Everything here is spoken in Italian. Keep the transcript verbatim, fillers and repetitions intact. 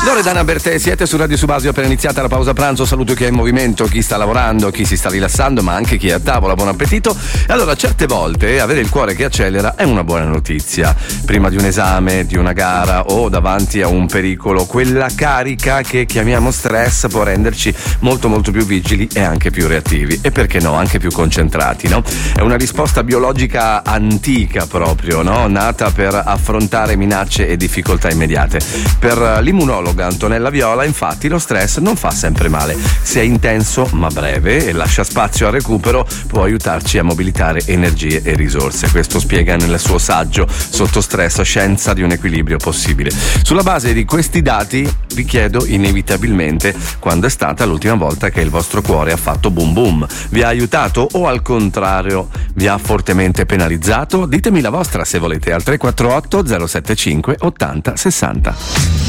Loredana Bertè, siete su Radio Subasio, appena iniziata la pausa pranzo. Saluto chi è in movimento, chi sta lavorando, chi si sta rilassando, ma anche chi è a tavola. Buon appetito. E allora, certe volte avere il cuore che accelera è una buona notizia. Prima di un esame, di una gara o davanti a un pericolo, quella carica che chiamiamo stress può renderci molto molto più vigili e anche più reattivi, e perché no, anche più concentrati, no? È una risposta biologica antica proprio, no? Nata per affrontare minacce e difficoltà immediate. Per l'immunologa Antonella Viola, infatti, lo stress non fa sempre male. Se è intenso ma breve e lascia spazio al recupero, può aiutarci a mobilitare energie e risorse. Questo spiega nel suo saggio Sotto stress, scienza di un equilibrio possibile. Sulla base di questi dati vi chiedo inevitabilmente quando è stata l'ultima volta che il vostro cuore ha fatto boom boom. Vi ha aiutato o al contrario vi ha fortemente penalizzato? Ditemi la vostra se volete al tre quattro otto zero sette cinque ottanta sessanta.